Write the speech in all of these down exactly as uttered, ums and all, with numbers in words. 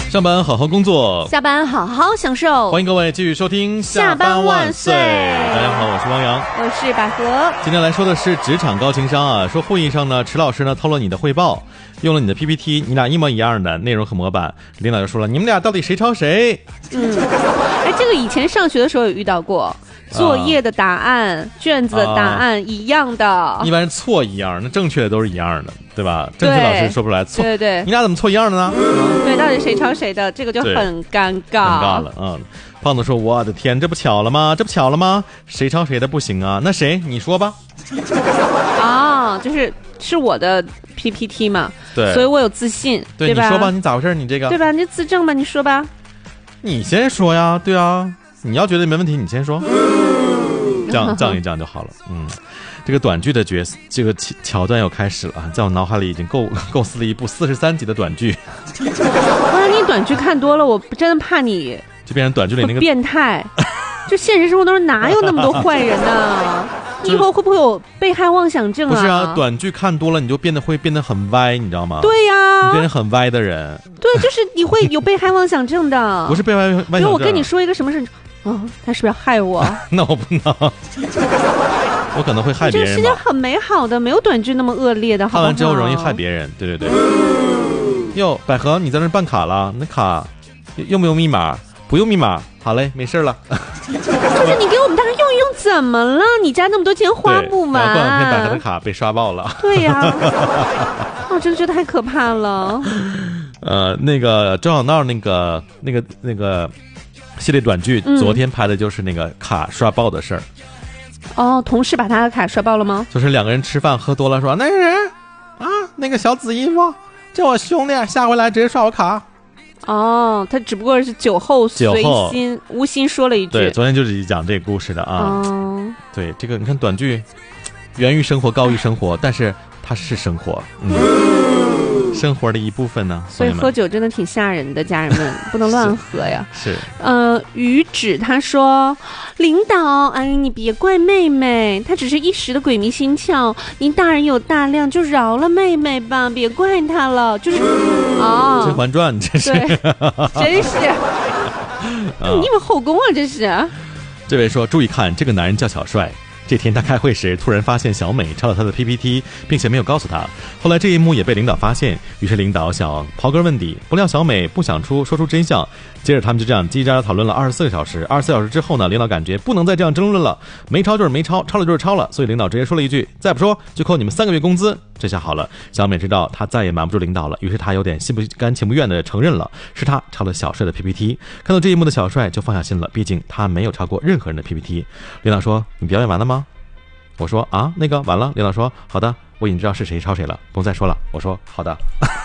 上班好好工作， 下班好好享受。 欢迎各位继续收听下班万岁。 大家好，我是汪洋， 我是百合。 今天来说的是职场高情商啊。说会议上呢，池老师呢偷了你的汇报，用了你的 P P T， 你俩一模一样的内容和模板，领导就说了，你们俩到底谁抄谁？ 嗯，哎，这个以前上学的时候有遇到过。作业的答案、啊、卷子的答案、啊、一样的， 一般是错一样，那正确的都是一样的，对吧？正确老师说不出来错， 对对， 你俩怎么错一样的呢？ 对，到底谁抄谁的，这个就很尴尬， 尴尬了。嗯，胖子说：“我的天，这不巧了吗？这不巧了吗？谁抄谁的不行啊？那谁你说吧。” 啊，就是是我的 P P T 嘛， 对， 所以我有自信， 对, 对吧？ 你说吧，你咋回事？你这个对吧？你自证吧，你说吧。 你先说呀，对啊。你要觉得没问题，你先说，这样这样一这样就好了。嗯，这个短剧的角色，这个桥段又开始了，在我脑海里已经构构思了一部四十三集的短剧。 哇，你短剧看多了，我真的怕你就变成短剧里那个变态。就现实生活当中哪有那么多坏人呢？你以后会不会有被害妄想症啊？ 不是啊，短剧看多了，你就变得会变得很歪，你知道吗？ 对呀、啊， 你变成很歪的人。 对，就是你会有被害妄想症的。 不是被害妄想症。 比如我跟你说一个什么事。哦，他是不是要害我？ 那我不能，我可能会害别人吧。 这个世界很美好的，没有短剧那么恶劣的，好不好？ 看完之后容易害别人，对对对。哟，百合，你在那办卡了？那卡用不用密码？不用密码，好嘞，没事了。 就是你给我们大家用一用，怎么了？你家那么多钱花不完。 过两天百合的卡被刷爆了。 对呀、啊，我、哦、真的觉得太可怕了。 呃，那个周小闹那个那个那个。系列短剧、嗯、昨天拍的就是那个卡刷爆的事儿。 哦，同事把他的卡刷爆了吗？ 就是两个人吃饭喝多了说，那个人啊，那个小紫衣服叫我兄弟，下回来直接刷我卡。 哦，他只不过是酒后随心无心说了一句。 对，昨天就是讲这个故事的啊。哦，对，这个你看短剧源于生活，高于生活，但是它是生活。嗯。生活的一部分呢， 所以喝酒真的挺吓人的，家人们不能乱喝呀。 是， 呃，于芷他说，领导，哎，你别怪妹妹，她只是一时的鬼迷心窍，您大人有大量，就饶了妹妹吧，别怪她了。就是啊， 《甄嬛传》真是， 真是，你们后宫啊，真是。 这位说，注意看，这个男人叫小帅。这天他开会时突然发现小美抄了他的 P P T， 并且没有告诉他。后来这一幕也被领导发现，于是领导想刨根问底，不料小美不想出说出真相。接着他们就这样叽叽喳喳讨论了二十四个小时。二十四小时之后呢，领导感觉不能再这样争论了，没抄就是没抄，抄了就是抄了，所以领导直接说了一句，再不说就扣你们三个月工资。这下好了，小美知道她再也瞒不住领导了，于是她有点心不甘情不愿地承认了，是她抄了小帅的 P P T。 看到这一幕的小帅就放下心了，毕竟他没有抄过任何人的 P P T。 领导说，你表演完了吗？我说啊，那个完了。领导说，好的，我已经知道是谁抄谁了，不用再说了。我说好的。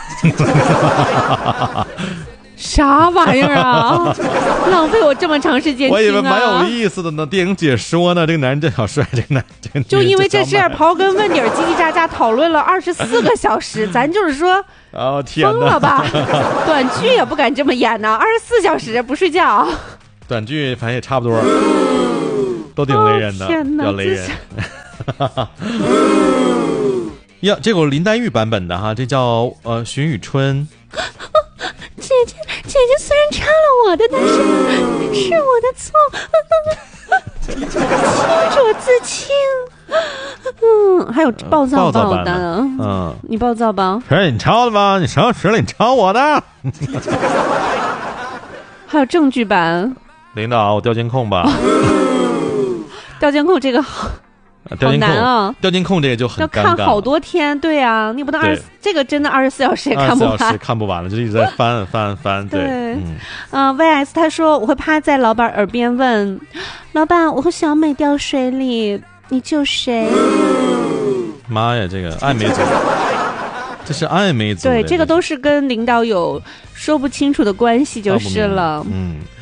啥玩意儿啊！浪费我这么长时间、啊、 我以为蛮有意思的呢，电影解说呢。这个男人真小帅，这个男这个就因为这事儿刨根问底儿，叽叽喳喳讨论了二十四个小时，咱就是说， 哦天哪， 疯了吧？短剧也不敢这么演呢，二十四小时不睡觉。 短剧反正也差不多，都挺雷人的，比较雷人。呀，这个林黛玉版本的哈，这叫呃荀雨春。 姐姐，姐姐虽然抄了我的，但是是我的错，清浊自清。嗯，还有暴躁暴的，嗯，嗯你暴躁吧？ 是你抄的吧？你什么时候你抄我的？ 还有证据版。 领导，我调监控吧。 调监控这个好。 好难啊！ 调监控这个就很要看好多天，对啊，你不能二这个真的二十四小时也看不完， 二十四小时看不完了，就一直在翻翻翻。对， 嗯，呃 ，V S 他说我会趴在老板耳边问，老板，我和小美掉水里，你救谁？ 妈呀，这个暧昧组，这是暧昧组。 对，这个都是跟领导有说不清楚的关系就是了。 嗯。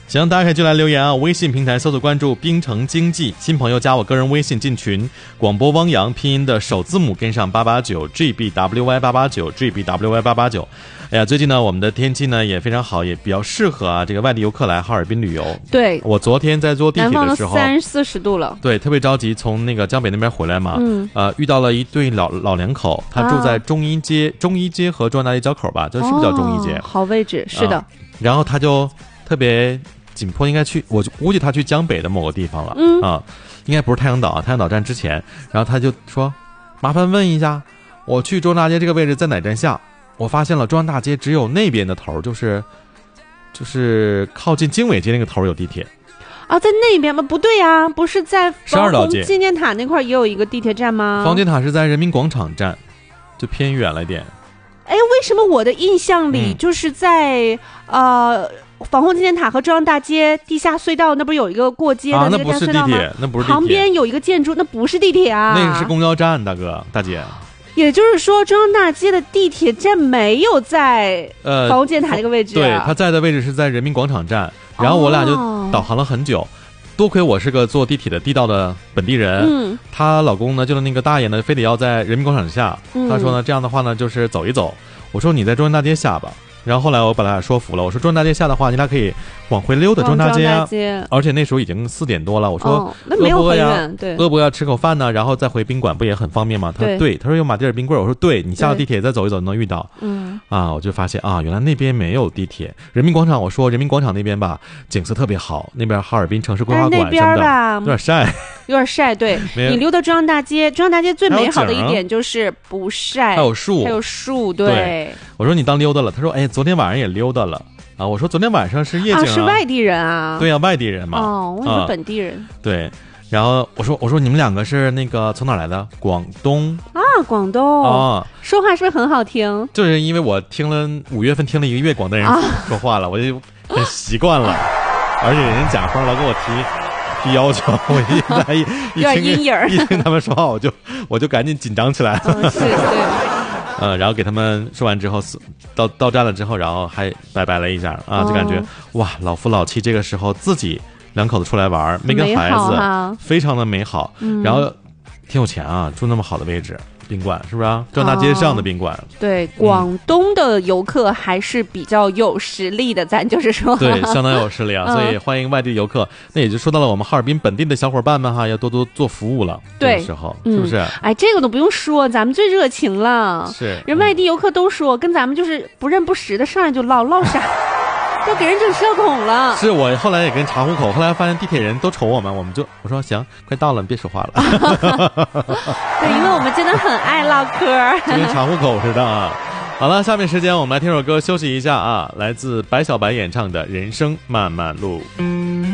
行，大家可以就来留言啊！微信平台搜索关注冰城经济，新朋友加我个人微信进群，广播汪洋拼音的首字母跟上八八九 G B W Y 八八九 G B W Y 八八九。哎呀，最近呢，我们的天气呢也非常好，也比较适合啊这个外地游客来哈尔滨旅游。 对， 我昨天在坐地铁的时候， 三十四十度了。 对，特别着急，从那个江北那边回来嘛， 嗯， 呃，遇到了一对老老两口，他住在中医街，啊、中医街和中央大街交口吧，这是不是叫中医街？ 哦、好位置，是的、 啊。然后他就特别紧迫，应该去，我估计他去江北的某个地方了， 嗯啊，应该不是太阳岛啊，太阳岛站之前，然后他就说，麻烦问一下，我去中央大街这个位置在哪站下？我发现了中央大街只有那边的头，就是就是靠近经纬街那个头有地铁。 啊，在那边吗？不对呀、啊，不是在防洪纪念塔那块也有一个地铁站吗？ 防洪纪念塔是在人民广场站，就偏远了一点。 哎，为什么我的印象里就是在、嗯、呃防洪纪念塔和中央大街地下隧道那不是有一个过街的那个大隧道吗？ 啊，那不是地铁，那不是地铁。 旁边有一个建筑，那不是地铁啊， 那个是公交站，大哥大姐。 也就是说，中央大街的地铁站没有在呃防洪纪念塔这个位置、啊呃。对，它在的位置是在人民广场站。然后我俩就导航了很久，哦、多亏我是个坐地铁的地道的本地人。 嗯， 她老公呢，就是那个大爷呢，非得要在人民广场下。 嗯、 他说呢，这样的话呢，就是走一走。我说你在中央大街下吧。然后后来我把他俩说服了，我说中央大街下的话，你俩可以往回溜达中央大街啊。而且那时候已经四点多了，我说、 哦、那没有很远，对， 饿不饿吃口饭呢？然后再回宾馆不也很方便吗？他说对，他说有马迭尔冰棍，我说对，你下了地铁再走一走能遇到。 嗯啊，我就发现啊，原来那边没有地铁。人民广场，我说人民广场那边吧，景色特别好，那边哈尔滨城市规划馆什么的，有点晒， 有点晒。对，你溜达中央大街，中央大街最美好的一点就是不晒， 还有树， 还有树。对， 对我说你当溜达了，他说哎，昨天晚上也溜达了。啊，我说昨天晚上是夜景 啊, 啊，是外地人啊？ 对呀、啊，外地人嘛。 哦，我以为本地人、 啊。对，然后我说我说你们两个是那个从哪来的？广东啊，广东啊， 说话是不是很好听？ 就是因为我听了五月份听了一个月广东人说话了，啊、我就很习惯了，而且人家甲方老跟我提提要求，我一在一一听一听他们说话，我就我就赶紧紧张起来。 嗯、是对。 呃，然后给他们说完之后，到到站了之后，然后还拜拜了一下啊，就感觉、哦、哇，老夫老妻这个时候自己两口子出来玩，没跟孩子， 啊、 非常的美好、嗯。然后挺有钱啊，住那么好的位置，宾馆是不是啊？中央大街上的宾馆。 哦、对，广东的游客还是比较有实力的，咱就是说， 对，相当有实力啊，所以欢迎外地游客。嗯、那也就说到了我们哈尔滨本地的小伙伴们哈，要多多做服务了。 对， 这个时候是不是、 嗯？哎，这个都不用说，咱们最热情了。 是， 人外地游客都说，跟咱们就是不认不识的，上来就唠唠啥。要给人整社恐了。 是我后来也跟查户口，后来发现地铁人都瞅我们，我们就我说行，快到了，你别说话了。 对，因为我们真的很爱唠嗑， 就跟查户口似的啊。好了，下面时间我们来听首歌休息一下啊，来自白小白演唱的《人生漫漫路》。